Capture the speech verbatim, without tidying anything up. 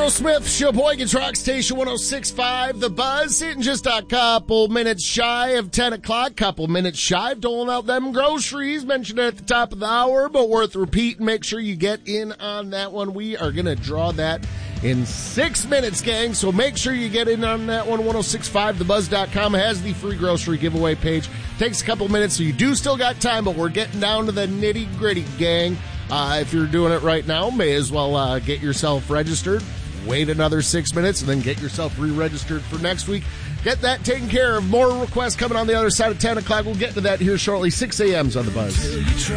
Joe Smith, Sheboygan's Rock Station one oh six point five, The Buzz, sitting just a couple minutes shy of ten o'clock, couple minutes shy of doling out them groceries, mentioned it at the top of the hour, but worth repeating. Make sure you get in on that one. We are going to draw that in six minutes, gang, so make sure you get in on that one. ten sixty-five the buzz dot com has the free grocery giveaway page. Takes a couple minutes, so you do still got time, but we're getting down to the nitty-gritty, gang. Uh, if you're doing it right now, may as well uh, get yourself registered. Wait another six minutes and then get yourself re-registered for next week. Get that taken care of. More requests coming on the other side of ten o'clock. We'll get to that here shortly. six a.m.'s on The Buzz.